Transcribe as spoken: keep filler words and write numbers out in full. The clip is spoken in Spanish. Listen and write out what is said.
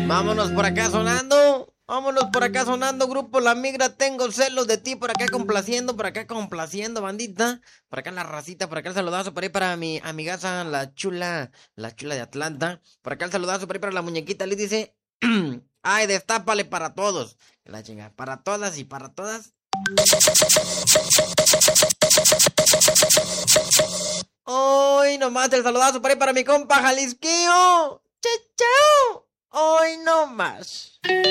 Vámonos por acá sonando. Vámonos por acá sonando, grupo La Migra. Tengo celos de ti, por acá complaciendo, por acá complaciendo, bandita. Por acá la racita, por acá el saludazo por ahí para mi amigaza, la chula, la chula de Atlanta. Por acá el saludazo por ahí para la muñequita. Le dice, ay, destápale para todos. La chinga, para todas y para todas. Hoy nomás el saludazo por ahí para mi compa Jalisquillo. Chao, chao. Hoy nomás.